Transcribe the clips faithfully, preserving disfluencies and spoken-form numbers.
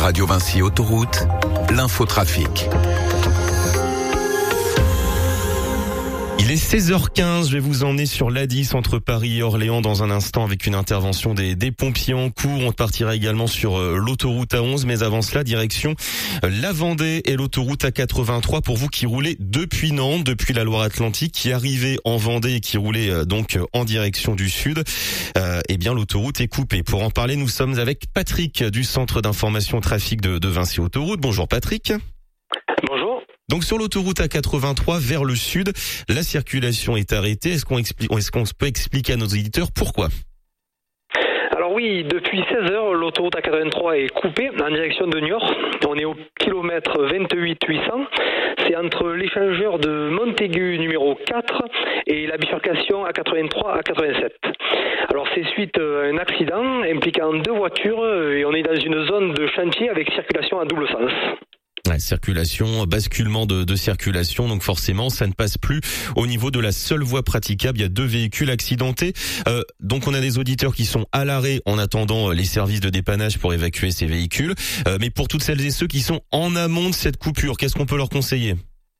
Radio Vinci Autoroute, l'infotrafic. Il est seize heures quinze, je vais vous emmener sur l'A dix entre Paris et Orléans dans un instant avec une intervention des, des pompiers en cours. On partira également sur euh, l'autoroute A onze, mais avant cela, direction euh, la Vendée et l'autoroute A quatre-vingt-trois pour vous qui roulez depuis Nantes, depuis la Loire-Atlantique, qui arrivez en Vendée et qui roulez euh, donc euh, en direction du sud. Euh, eh bien, l'autoroute est coupée. Pour en parler, nous sommes avec Patrick du Centre d'information trafic de, de Vinci Autoroute. Bonjour Patrick. Bonjour. Donc sur l'autoroute A quatre-vingt-trois vers le sud, la circulation est arrêtée. Est-ce qu'on explique, est-ce qu'on peut expliquer à nos auditeurs pourquoi ? Alors oui, depuis seize heures, l'autoroute A quatre-vingt-trois est coupée en direction de Niort. On est au kilomètre vingt-huit huit cents. C'est entre l'échangeur de Montaigu numéro quatre et la bifurcation A quatre-vingt-trois A quatre-vingt-sept. Alors c'est suite à un accident impliquant deux voitures et on est dans une zone de chantier avec circulation à double sens. Ouais, circulation, basculement de, de circulation, donc forcément ça ne passe plus au niveau de la seule voie praticable. Il y a deux véhicules accidentés, euh, donc on a des auditeurs qui sont à l'arrêt en attendant les services de dépannage pour évacuer ces véhicules. Euh, mais pour toutes celles et ceux qui sont en amont de cette coupure, qu'est-ce qu'on peut leur conseiller ?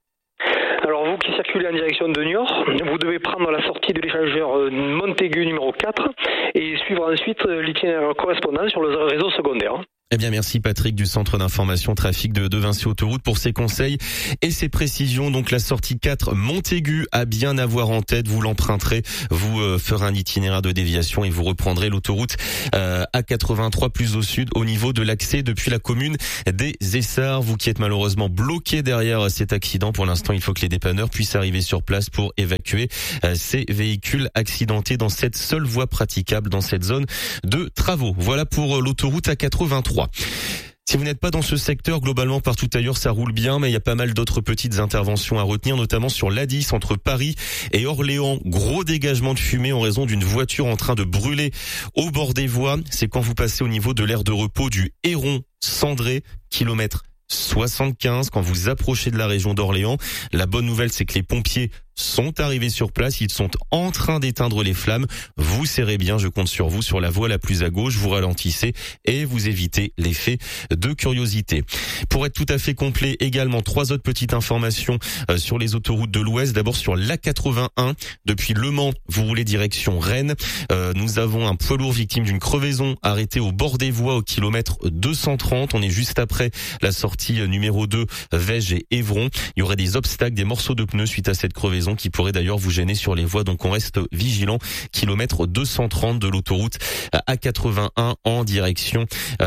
Alors vous qui circulez en direction de Niort, vous devez prendre la sortie de l'échangeur Montaigu numéro quatre et suivre ensuite l'itinéraire correspondant sur le réseau secondaire. Eh bien, merci Patrick du Centre d'information trafic de, de Vinci Autoroute pour ces conseils et ces précisions. Donc, la sortie quatre Montaigu à bien avoir en tête. Vous l'emprunterez, vous euh, ferez un itinéraire de déviation et vous reprendrez l'autoroute euh, A quatre-vingt-trois plus au sud au niveau de l'accès depuis la commune des Essarts. Vous qui êtes malheureusement bloqué derrière cet accident, pour l'instant, il faut que les dépanneurs puissent arriver sur place pour évacuer euh, ces véhicules accidentés dans cette seule voie praticable dans cette zone de travaux. Voilà pour euh, l'autoroute A quatre-vingt-trois. Si vous n'êtes pas dans ce secteur, globalement partout ailleurs ça roule bien, mais il y a pas mal d'autres petites interventions à retenir, notamment sur l'A dix entre Paris et Orléans. Gros dégagement de fumée en raison d'une voiture en train de brûler au bord des voies. C'est quand vous passez au niveau de l'aire de repos du Héron Cendré, kilomètre soixante-quinze, quand vous approchez de la région d'Orléans. La bonne nouvelle, c'est que les pompiers sont arrivés sur place, ils sont en train d'éteindre les flammes. Vous serrez bien, je compte sur vous, sur la voie la plus à gauche, vous ralentissez et vous évitez l'effet de curiosité. Pour être tout à fait complet, également trois autres petites informations euh, sur les autoroutes de l'Ouest. D'abord sur l'A quatre-vingt-un, depuis Le Mans, vous roulez direction Rennes. Euh, nous avons un poids lourd victime d'une crevaison arrêté au bord des voies au kilomètre deux cent trente. On est juste après la sortie numéro deux, Vège et Évron. Il y aurait des obstacles, des morceaux de pneus suite à cette crevaison qui pourrait d'ailleurs vous gêner sur les voies, donc on reste vigilant. Kilomètre deux cent trente de l'autoroute A quatre-vingt-un en direction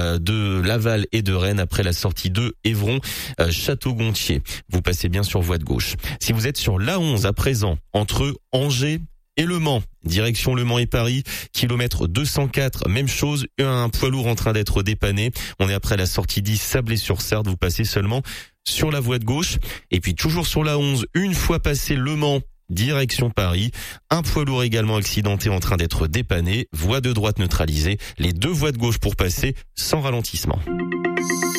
de Laval et de Rennes après la sortie de Évron, Château-Gontier. Vous passez bien sur voie de gauche. Si vous êtes sur l'A onze à présent, entre Angers et Le Mans, direction Le Mans et Paris, kilomètre deux cent quatre, même chose, un poids lourd en train d'être dépanné. On est après la sortie dix, Sablé-sur-Sarthe, vous passez seulement sur la voie de gauche. Et puis toujours sur la onze, une fois passé Le Mans, direction Paris, un poids lourd également accidenté en train d'être dépanné, voie de droite neutralisée, les deux voies de gauche pour passer sans ralentissement.